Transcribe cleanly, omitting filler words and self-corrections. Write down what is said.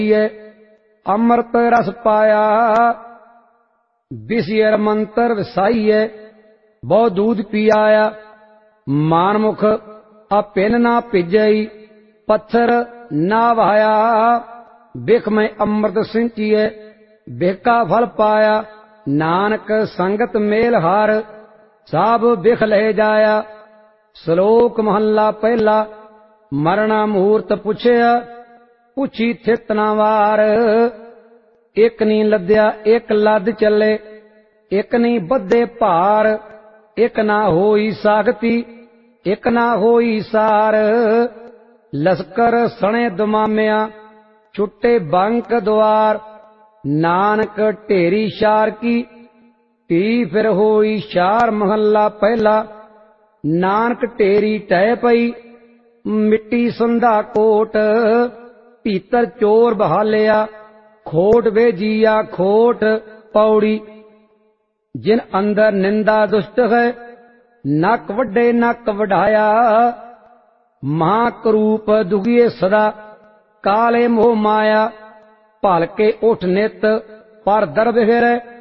अमृत रस पाया विषयर मंत्र विसाइए बहु दूध पियाया मानमुख अपिन ना भिजई पत्थर ना वहाया बिख में अमृत सिंचिए बिख का फल पाया नानक संगत मेल हार सब बिख ले जाया। श्लोक महला पहला मरना मुहूर्त पुछया पुछी थित ना वार एक नी लद्या एक लद चले एक नी बद्धे भार एक ना होई साखती एक ना होई सार लश्कर सणे दुमामिया छुट्टे बंक द्वार नानक ढेरी शार की धी फिर होई शार। महला पहला नानक ढेरी टह पई मिट्टी संधा कोट भीतर चोर बहा लिया खोट भेजिया खोट पौड़ी जिन अंदर निंदा दुष्ट है नक वड्डे नक वढ़ाया महाकरूप दुगिए सदा काले मोह माया भल के उठ नित पर दर बिखेरै